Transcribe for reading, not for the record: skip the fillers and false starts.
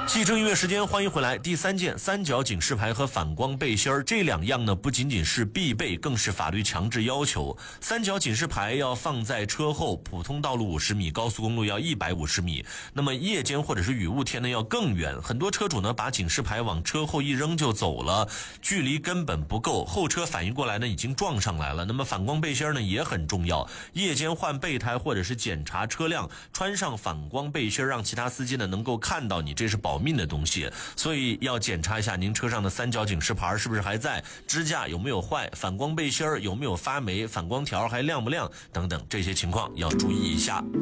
汽车音乐时间，欢迎回来。第三件，三角警示牌和反光背心儿这两样呢，不仅仅是必备，更是法律强制要求。三角警示牌要放在车后，普通道路50米，高速公路要150米。那么夜间或者是雨雾天呢，要更远。很多车主呢，把警示牌往车后一扔就走了，距离根本不够，后车反应过来呢，已经撞上来了。那么反光背心儿呢，也很重要。夜间换备胎或者是检查车辆，穿上反光背心儿，让其他司机呢能够看到你，这是保命的东西。所以要检查一下您车上的三角警示牌是不是还在，支架有没有坏，反光背心儿有没有发霉，反光条还亮不亮等等，这些情况要注意一下。